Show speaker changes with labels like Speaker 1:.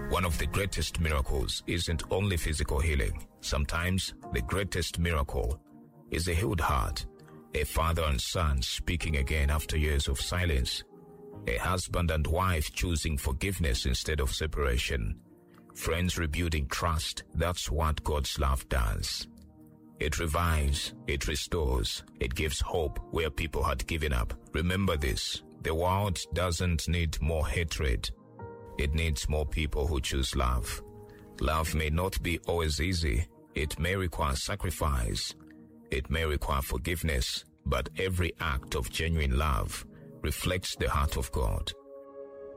Speaker 1: One of the greatest miracles isn't only physical healing. Sometimes the greatest miracle is a healed heart, a father and son speaking again after years of silence, a husband and wife choosing forgiveness instead of separation, friends rebuilding trust. That's what God's love does. It revives, it restores, it gives hope where people had given up. Remember this, the world doesn't need more hatred. It needs more people who choose love. Love may not be always easy. It may require sacrifice. It may require forgiveness, but every act of genuine love reflects the heart of God.